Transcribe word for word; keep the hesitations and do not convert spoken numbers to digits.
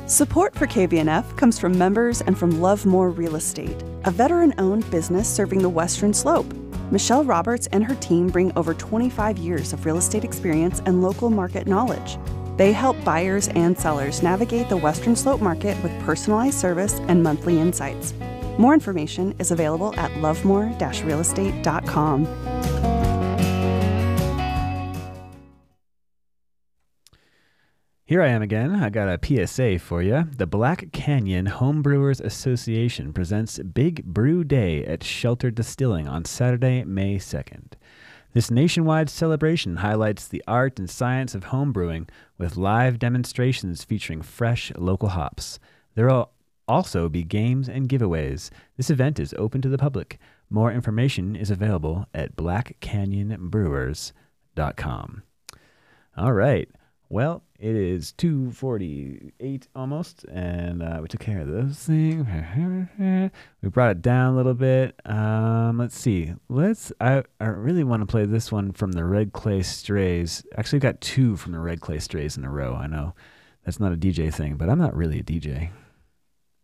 Support for K V N F comes from members and from Lovemore Real Estate, a veteran-owned business serving the Western Slope. Michelle Roberts and her team bring over twenty-five years of real estate experience and local market knowledge. They help buyers and sellers navigate the Western Slope market with personalized service and monthly insights. More information is available at lovemore dash real estate dot com. Here I am again. I got a P S A for you. The Black Canyon Homebrewers Association presents Big Brew Day at Shelter Distilling on Saturday, May second. This nationwide celebration highlights the art and science of homebrewing with live demonstrations featuring fresh local hops. There will also be games and giveaways. This event is open to the public. More information is available at black canyon brewers dot com. All right. Well, it is two forty-eight almost, and uh, we took care of those things. We brought it down a little bit. Um, let's see. Let's. I, I really want to play this one from the Red Clay Strays. Actually, got two from the Red Clay Strays in a row. I know that's not a D J thing, but I'm not really a D J.